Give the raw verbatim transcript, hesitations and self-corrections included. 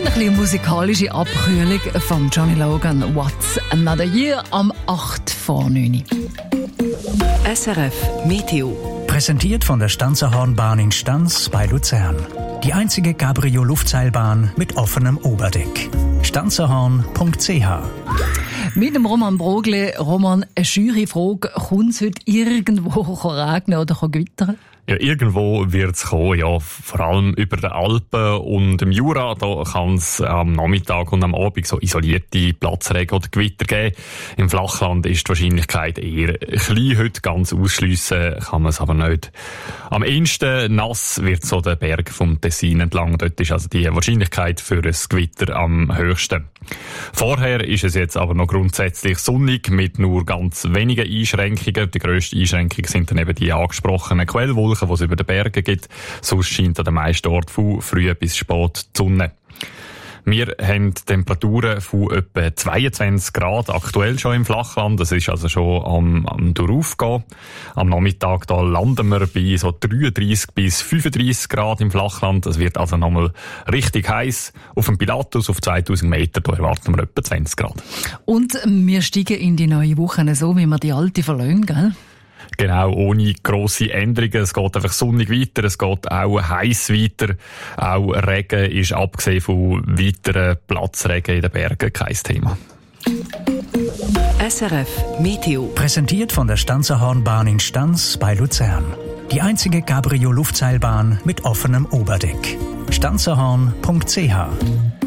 ein bisschen eine musikalische Abkühlung von Johnny Logan. What's Another Year am acht vor neun. S R F Meteo. Präsentiert von der Stanzerhornbahn in Stanz bei Luzern. Die einzige Cabrio-Luftseilbahn mit offenem Oberdeck. stanzerhorn punkt c h. Mit dem Roman Brogle. Roman, eine schüre Frage. Kommt es heute irgendwo regnen oder gewittern? Ja, irgendwo wird's kommen, ja. Vor allem über den Alpen und im Jura, da kann es am Nachmittag und am Abend so isolierte Platzregen oder Gewitter geben. Im Flachland ist die Wahrscheinlichkeit eher klein. Heute ganz ausschliessen kann man es aber nicht. Am ehesten nass wird so der Berg vom Tessin entlang. Dort ist also die Wahrscheinlichkeit für ein Gewitter am höchsten. Vorher ist es jetzt aber noch grundsätzlich sonnig mit nur ganz wenigen Einschränkungen. Die grössten Einschränkungen sind dann eben die angesprochenen Quellwolken, die es über den Bergen gibt. Sonst scheint an den meisten Orten von früh bis spät die Sonne. Wir haben Temperaturen von etwa zweiundzwanzig Grad aktuell schon im Flachland. Das ist also schon am, am Durchaufgehen. Am Nachmittag da landen wir bei so dreiunddreissig bis fünfunddreissig Grad im Flachland. Das wird also nochmal richtig heiß. Auf dem Pilatus auf zweitausend Meter, da erwarten wir etwa zwanzig Grad. Und wir steigen in die neue Woche so, wie wir die alte verlassen, gell? Genau, ohne grosse Änderungen. Es geht einfach sonnig weiter, es geht auch heiß weiter. Auch Regen ist, abgesehen von weiteren Platzregen in den Bergen, kein Thema. S R F Meteo. Präsentiert von der Stanzerhornbahn in Stanz bei Luzern. Die einzige Cabrio-Luftseilbahn mit offenem Oberdeck. stanzerhorn punkt c h.